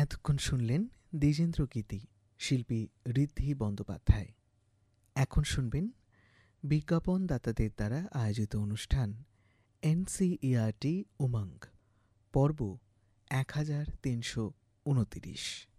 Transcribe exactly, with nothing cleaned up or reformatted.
এতক্ষণ শুনলেন দ্বিজেন্দ্র গীতি, শিল্পী ঋদ্ধি বন্দ্যোপাধ্যায়। এখন শুনবেন বিজ্ঞাপনদাতাদের দ্বারা আয়োজিত অনুষ্ঠান এনসিইআরটি উমঙ্গ, পর্ব এক হাজার তিনশো উনতিরিশ।